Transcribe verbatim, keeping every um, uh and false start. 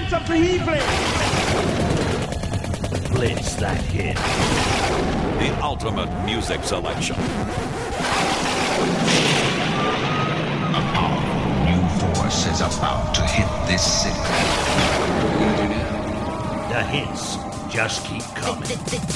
Blitz of the Heat. Blitz that hit. The ultimate music selection. A powerful new force is about to hit this city. The hits just keep coming.